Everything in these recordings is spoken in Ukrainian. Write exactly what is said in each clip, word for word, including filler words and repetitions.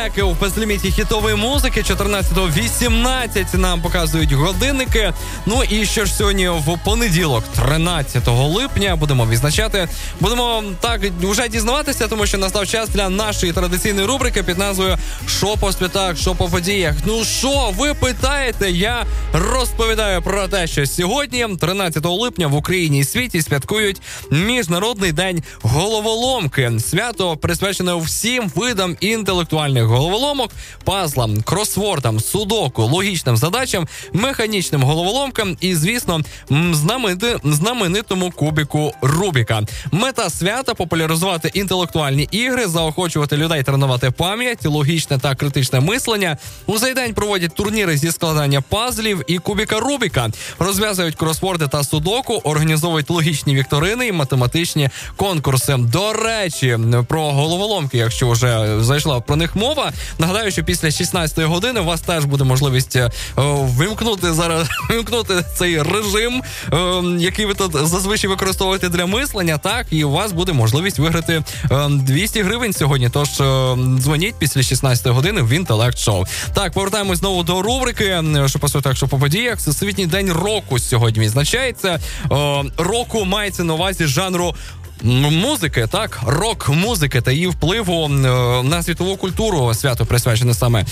трек у безліміті хітової музики. чотирнадцята вісімнадцять нам показують годинники. Ну і що ж сьогодні в понеділок, тринадцятого липня, будемо відзначати. Будемо так вже дізнаватися, тому що настав час для нашої традиційної рубрики під назвою «Що по святах, що по подіях». Ну що, ви питаєте? Я розповідаю про те, що сьогодні, тринадцятого липня, в Україні і світі святкують Міжнародний день головоломки. Свято присвячене всім видам інтелектуальних головоломок, пазлам, кросвордам, судоку, логічним задачам, механічним головоломкам і, звісно, знаменити, знаменитому кубіку Рубіка. Мета свята – популяризувати інтелектуальні ігри, заохочувати людей тренувати пам'ять, логічне та критичне мислення. У цей день проводять турніри зі складання пазлів і кубіка Рубіка, розв'язують кросворди та судоку, організовують логічні вікторини і математичні конкурси. До речі, про головоломки, якщо вже зайшла про них мова, нагадаю, що після шістнадцятої години у вас теж буде можливість е, вимкнути зараз вимкнути цей режим, е, який ви тут зазвичай використовуєте для мислення, так, і у вас буде можливість виграти е, двісті гривень сьогодні. Тож е, дзвоніть після шістнадцятої години в Інтелект Шоу. Так, повертаємось знову до рубрики «Що по святах, що по подіях». Всесвітній день року сьогодні відзначається. Е, року мається на увазі жанру музики, так, рок-музики та її впливу е, на світову культуру. Свято присвячене саме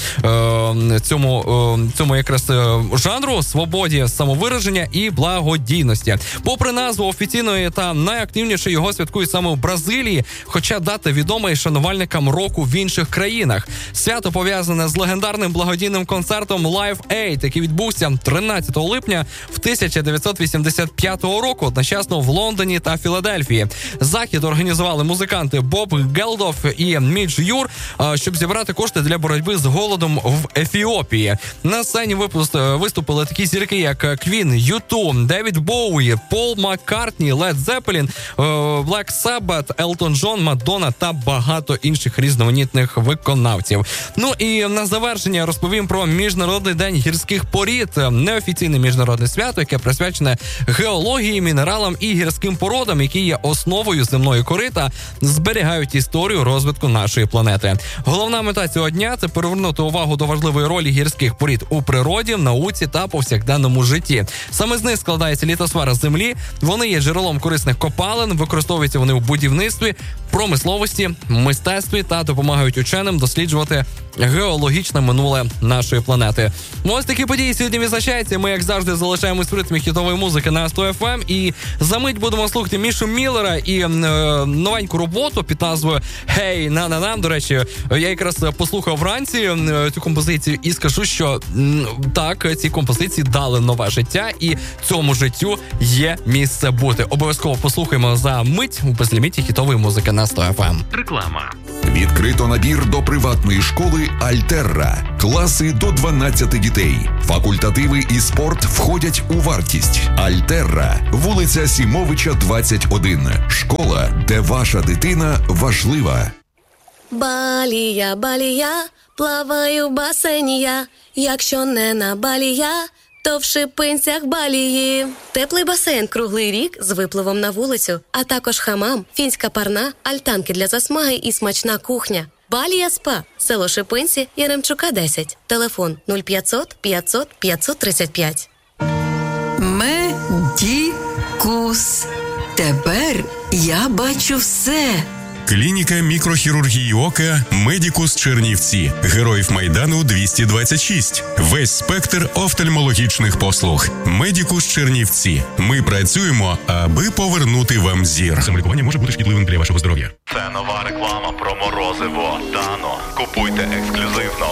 е, цьому, е, цьому якраз е, жанру, свободі самовираження і благодійності. Попри назву офіційної та найактивніше його святкують саме в Бразилії, хоча дата відома і шанувальникам року в інших країнах. Свято пов'язане з легендарним благодійним концертом Live Aid, який відбувся тринадцятого липня в тисяча дев'ятсот вісімдесят п'ятого року, одночасно в Лондоні та Філадельфії. Захід організували музиканти Боб Гелдоф і Мідж Юр, щоб зібрати кошти для боротьби з голодом в Ефіопії. На сцені виступили такі зірки, як Квін, Ю ту, Девід Боуї, Пол Маккартні, Лед Зеппелін, Блек Саббат, Елтон Джон, Мадонна та багато інших різноманітних виконавців. Ну і на завершення розповім про Міжнародний день гірських порід, неофіційне міжнародне свято, яке присвячене геології, мінералам і гірським породам, які є основою земної кори та зберігають історію розвитку нашої планети. Головна мета цього дня – це привернути увагу до важливої ролі гірських порід у природі, науці та повсякденному житті. Саме з них складається літосфера Землі, вони є джерелом корисних копалин, використовуються вони в будівництві, промисловості, мистецтві та допомагають ученим досліджувати геологічне минуле нашої планети. Ось такі події сьогодні відзначаються. Ми, як завжди, залишаємось в ритмі хітової музики на сто еф ем. І за мить будемо слухати Мішу Міллера і е, новеньку роботу під назвою «Hey, на-на-на». До речі, я якраз послухав вранці е, цю композицію і скажу, що м, так, ці композиції дали нове життя і цьому життю є місце бути. Обов'язково послухаємо за мить у безліміті хітової музики на сто еф ем. Реклама. Відкрито набір до приватної школи «Альтерра». Класи до дванадцяти дітей. Факультативи і спорт входять у вартість. «Альтерра», вулиця Сімовича, двадцять один. Школа, де ваша дитина важлива. Балія, балія, плаваю в басейні я. Якщо не на балія, то в Шипинцях балії. Теплий басейн круглий рік з випливом на вулицю, а також хамам, фінська парна, альтанки для засмаги і смачна кухня. Балія СПА, село Шипинці, Яремчука, десять. Телефон нуль п'ятсот п'ятсот п'ятсот тридцять п'ять. Медікус. Тепер я бачу все. Клініка мікрохірургії ока «Медікус Чернівці». Героїв Майдану двісті двадцять шість. Весь спектр офтальмологічних послуг. «Медікус Чернівці». Ми працюємо, аби повернути вам зір. Самолікування може бути шкідливим для вашого здоров'я. Це нова реклама про морозиво Дано. Купуйте ексклюзивно